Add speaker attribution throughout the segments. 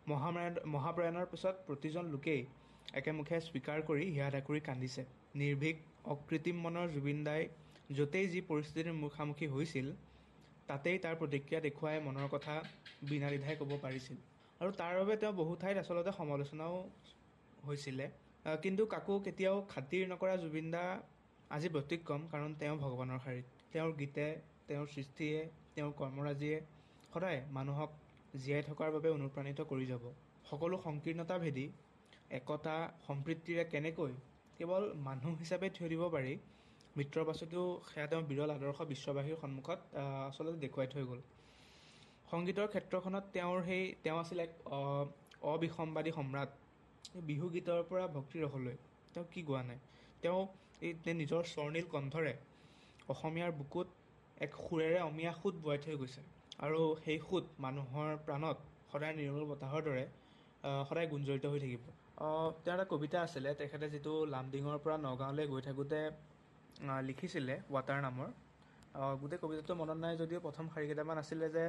Speaker 1: মহাপ্ৰয়াণৰ পিছত প্ৰতিজন লোকেই একেমুখে স্বীকাৰ কৰি হিয়া ধাকুৰি কান্দিছে। নিৰ্ভীক অকৃত্ৰিম মনৰ জুবিন দাই য'তেই যি পৰিস্থিতিৰ মুখামুখি হৈছিল তাতেই তাৰ প্ৰতিক্ৰিয়া দেখুৱাই মনৰ কথা বিনা দ্বিধাই ক'ব পাৰিছিল। আৰু তাৰ বাবে তেওঁ বহু ঠাইত আচলতে সমালোচনাও হৈছিলে। কিন্তু কাকো কেতিয়াও খাতিৰ নকৰা জুবিন দা আজি ব্যতিক্ৰম, কাৰণ তেওঁ ভগৱানৰ শাৰীত। তেওঁৰ গীতে, তেওঁৰ সৃষ্টিয়ে, তেওঁৰ কৰ্মৰাজিয়ে সদায় মানুহক জীয়াই থকাৰ বাবে অনুপ্ৰাণিত কৰি যাব। সকলো সংকীৰ্ণতা ভেদি একতা সম্প্ৰীতিৰে কেনেকৈ কেৱল মানুহ হিচাপে থিয় দিব পাৰি, মৃত্যুৰ পাছতো সেয়া তেওঁৰ বিৰল আদৰ্শ বিশ্ববাসীৰ সন্মুখত আচলতে দেখুৱাই থৈ গ'ল। সংগীতৰ ক্ষেত্ৰখনত তেওঁ আছিল এক অবিসম্বাদী সম্ৰাট। বিহু গীতৰ পৰা ভক্তিৰসলৈ তেওঁ কি গোৱা নাই। তেওঁ নিজৰ স্বৰ্ণীল কণ্ঠৰে অসমীয়াৰ বুকুত এক সুৰেৰে অমিয়া সোঁত বোৱাই থৈ গৈছে। আৰু সেই সোঁত মানুহৰ প্ৰাণত সদায় নিৰ্মল বতাহৰ দৰে সদায় গুঞ্জৰিত হৈ থাকিব। তেওঁৰ এটা কবিতা আছিলে, তেখেতে যিটো লামডিঙৰ পৰা নগাঁৱলৈ গৈ থাকোঁতে লিখিছিলে, ৱাটাৰ নামৰ। গোটেই কবিতাটো মনত নাই যদিও প্ৰথম শাৰী কেইটামান আছিলে যে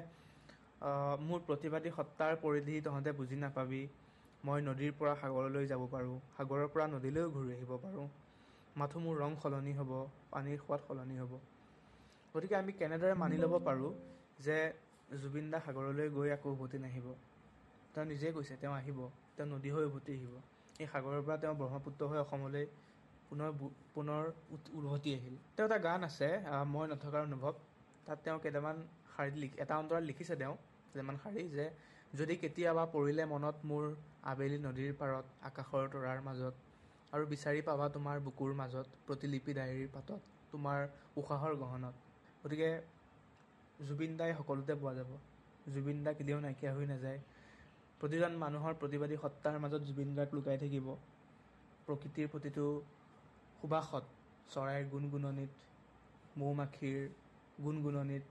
Speaker 1: মোৰ প্ৰতিবাদী সত্তাৰ পৰিধি তহঁতে বুজি নাপাবি, মই নদীৰ পৰা সাগৰলৈ যাব পাৰোঁ, সাগৰৰ পৰা নদীলৈও ঘূৰি আহিব পাৰোঁ, মাথো মোৰ ৰং সলনি হ'ব, পানীৰ সোৱাদ সলনি হ'ব। গতিকে আমি কেনেদৰে মানি ল'ব পাৰোঁ যে জুবিন দা সাগৰলৈ গৈ আকৌ উভতি নাহিব। তেওঁ নিজেই কৈছে তেওঁ আহিব, তেওঁ নদী হৈ উভতি আহিব। এই সাগৰৰ পৰা তেওঁ ব্ৰহ্মপুত্ৰ হৈ অসমলৈ পুনৰ উভতি আহিল। তেওঁ এটা গান আছে মই নথকাৰ অনুভৱ, তাত তেওঁ কেইটামান শাৰীত এটা অন্তৰাত লিখিছে তেওঁ কেইটামান শাৰী যে যদি কেতিয়াবা পৰিলে মনত মোৰ আবেলি নদীৰ পাৰত আকাশৰ তৰাৰ মাজত, আৰু বিচাৰি পাবা তোমাৰ বুকুৰ মাজত প্ৰতিলিপি ডায়েৰীৰ পাতত তোমাৰ উশাহৰ গহনত। গতিকে জুবিন দাই সকলোতে পোৱা যাব। জুবিন দা কেতিয়াও নাইকিয়া হৈ নাযায়। প্ৰতিজন মানুহৰ প্ৰতিবাদী সত্তাৰ মাজত জুবিন গাৰ্গ লুকাই থাকিব। প্ৰকৃতিৰ প্ৰতিটো সুবাসত, চৰাইৰ গুণগুণনিত, মৌ-মাখিৰ গুণগুণনিত,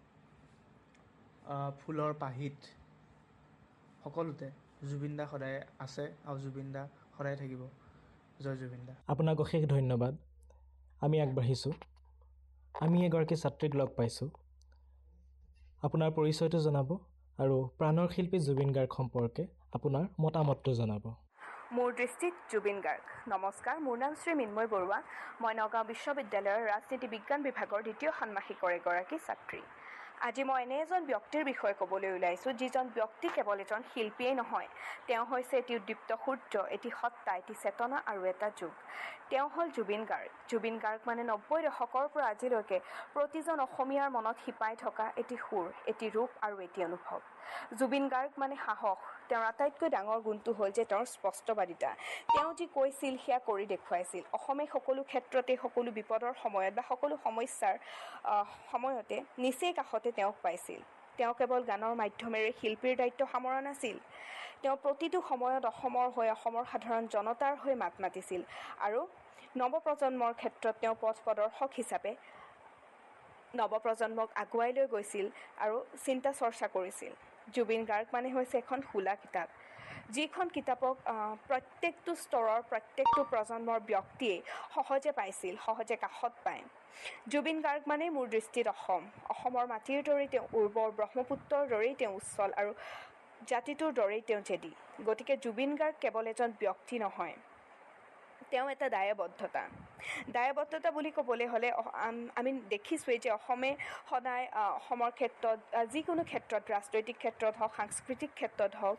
Speaker 1: ফুলৰ পাহিত, সকলোতে জুবিন দা সদায় আছে আৰু জুবিন দা সদায় থাকিব। জয় জুবিন দা।
Speaker 2: আপোনাক অশেষ ধন্যবাদ। আমি আগবাঢ়িছোঁ। আমি এগৰাকী ছাত্ৰীক লগ পাইছোঁ। আপোনাৰ পৰিচয়টো জনাব আৰু প্ৰাণৰ শিল্পী জুবিন গাৰ্গ সম্পৰ্কে আপোনাৰ মতামতটো জনাব।
Speaker 3: মোৰ দৃষ্টিত জুবিন গাৰ্গ। নমস্কাৰ, মোৰ নাম শ্ৰী মিন্ময় বৰুৱা। মই নগাঁও বিশ্ববিদ্যালয়ৰ ৰাজনীতি বিজ্ঞান বিভাগৰ 2য় ষান্মাসিকৰ এগৰাকী ছাত্ৰী। আজি মই এনে এজন ব্যক্তিৰ বিষয়ে ক'বলৈ ওলাইছোঁ, যিজন ব্যক্তি কেৱল এজন শিল্পীয়েই নহয়, তেওঁ হৈছে এটি উদ্দীপ্ত সূৰ্য, এটি সত্তা, এটি চেতনা আৰু এটা যুগ। তেওঁ হ'ল জুবিন গাৰ্গ। জুবিন গাৰ্গ মানে 90 দশকৰ পৰা আজিলৈকে প্ৰতিজন অসমীয়াৰ মনত শিপাই থকা এটি সুৰ, এটি ৰূপ আৰু এটি অনুভৱ। জুবিন গাৰ্গ মানে সাহস। তেওঁৰ আটাইতকৈ ডাঙৰ গুণটো হ'ল যে তেওঁৰ স্পষ্টবাদিতা। তেওঁ যি কৈছিল সেয়া কৰি দেখুৱাইছিল। অসমে সকলো ক্ষেত্ৰতে, সকলো বিপদৰ সময়ত বা সকলো সমস্যাৰ সময়তে নিচেই কাষতে তেওঁক পাইছিল। তেওঁ কেৱল গানৰ মাধ্যমেৰে শিল্পীৰ দায়িত্ব সামৰা নাছিল। তেওঁ প্ৰতিটো সময়ত অসমৰ হৈ, অসমৰ সাধাৰণ জনতাৰ হৈ মাত মাতিছিল আৰু নৱপ্ৰজন্মৰ ক্ষেত্ৰত তেওঁ পথ প্ৰদৰ্শক হিচাপে নৱপ্ৰজন্মক আগুৱাই লৈ গৈছিল আৰু চিন্তা চৰ্চা কৰিছিল। জুবিন গাৰ্গ মানে হৈছে এখন খোলা কিতাপ, যিখন কিতাপক প্ৰত্যেকটো স্তৰৰ, প্ৰত্যেকটো প্ৰজন্মৰ ব্যক্তিয়ে সহজে পাইছিল, সহজে কাষত পায়। জুবিন গাৰ্গ মানে মোৰ দৃষ্টিত অসমৰ মাটিৰ দৰেই তেওঁ উৰ্বৰ, ব্ৰহ্মপুত্ৰৰ দৰেই তেওঁ উচ্ছল আৰু জাতিটোৰ দৰেই তেওঁ জেদী। গতিকে জুবিন গাৰ্গ কেৱল এজন ব্যক্তি নহয়, তেওঁ এটা দায়বদ্ধতা বুলি ক'বলৈ হ'লে আমি দেখিছোঁৱেই যে অসমে সদায় অসমৰ ক্ষেত্ৰত, যিকোনো ক্ষেত্ৰত, ৰাজনৈতিক ক্ষেত্ৰত হওক, সাংস্কৃতিক ক্ষেত্ৰত হওক,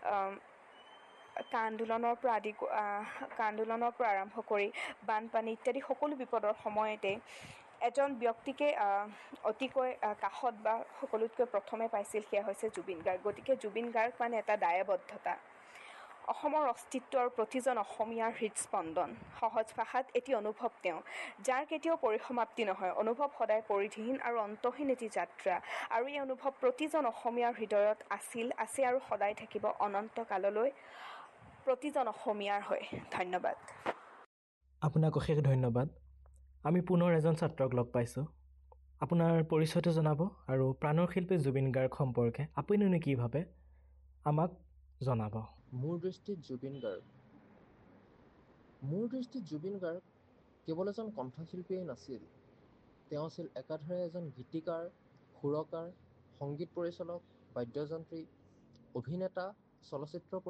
Speaker 3: কা আন্দোলনৰ পৰা আৰম্ভ কৰি বানপানী ইত্যাদি সকলো বিপদৰ সময়তে এজন ব্যক্তিকে অতিকৈ কাষত বা সকলোতকৈ প্ৰথমে পাইছিল, সেয়া হৈছে জুবিন গাৰ্গ। গতিকে জুবিন গাৰ্গ মানে এটা দায়বদ্ধতা। অসমৰ অস্তিত্ব আৰু প্ৰতিজন অসমীয়াৰ হৃদস্পন্দন। সহজ ভাষাত এটি অনুভৱ তেওঁ, যাৰ কেতিয়াও পৰিসমাপ্তি নহয়। অনুভৱ সদায় পৰিধিহীন আৰু অন্তহীন এটি যাত্ৰা, আৰু এই অনুভৱ প্ৰতিজন অসমীয়াৰ হৃদয়ত আছিল, আছে আৰু সদায় থাকিব অনন্ত কাললৈ প্ৰতিজন অসমীয়াৰ হৈ। ধন্যবাদ।
Speaker 2: আপোনাক অশেষ ধন্যবাদ। আমি পুনৰ এজন ছাত্ৰক লগ পাইছোঁ। আপোনাৰ পৰিচয়টো জনাব আৰু প্ৰাণৰ শিল্পী জুবিন গাৰ্গ সম্পৰ্কে আপুনিনো কি ভাবে আমাক জনাব।
Speaker 4: মোৰ দৃষ্টিত জুবিন গাৰ্গ কেৱল এজন কণ্ঠশিল্পীয়েই নাছিল, তেওঁ আছিল একাধাৰে এজন গীতিকাৰ, সুৰকাৰ, সংগীত পৰিচালক, বাদ্যযন্ত্ৰী, অভিনেতা, চলচ্চিত্ৰ